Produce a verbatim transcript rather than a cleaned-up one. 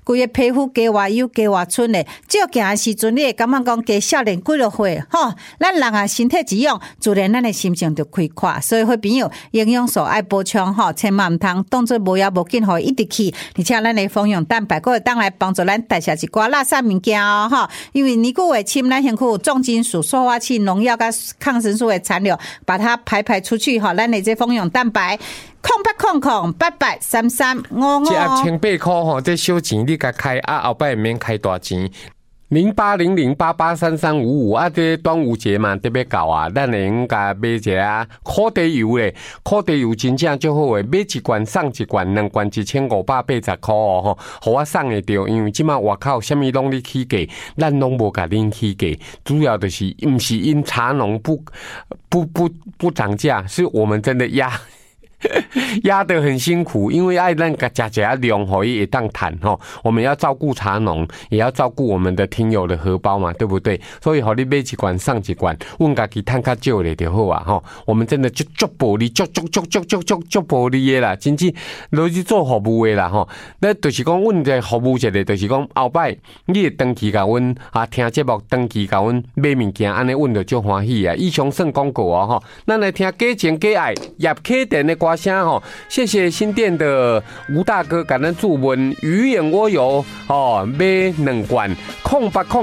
规个皮肤加活油加活春的，照镜的时阵，你会感觉讲加少年几落岁，吼，咱人啊身体一样，自然咱的心情就开阔。所以，伙朋友，营养素爱补充吼，千万毋通当做无要无紧，互伊一直去。而且，咱的丰养蛋白，佫会当来帮助咱代谢一寡垃圾物件哦，吼。因为年久会侵，咱身躯有重金属、塑化剂、农药、甲抗生素的残留，把它排排出去，吼，咱的这丰养蛋白。空八空空八八三三五五， 这啊千八块吼，这小钱你甲开啊，后摆免开大钱。零八零零八八三三五五啊，这端午节嘛特别到啊，咱会用甲买一个烤地油咧，烤地油真正足好诶，买一罐送一罐，两罐一千五百八十块哦吼，互我送会着，因为即马外口啥物拢咧起价，咱拢无甲恁起价，主要就是毋是因茶农不不不不涨价，是我们真的压。压得很辛苦，因为爱咱个加加量可以一当谈吼，我们要照顾茶农，也要照顾我们的听友的荷包嘛，对不对？所以，互你买一罐送一罐，阮家己趁较少咧就好啊吼。我们真的足足暴利，足足足足足足足暴利的啦，真正落去做服务的啦吼。那就是讲，阮在服务一个，就是讲后摆你会登记甲阮啊听节目，登记甲阮买物件，安尼阮就足欢喜啊。以上算广告啊吼，咱来听假情假爱叶启田的歌声吼。谢谢新店的吴大哥，感恩祝文鱼眼蜗油哦，买两罐空八空。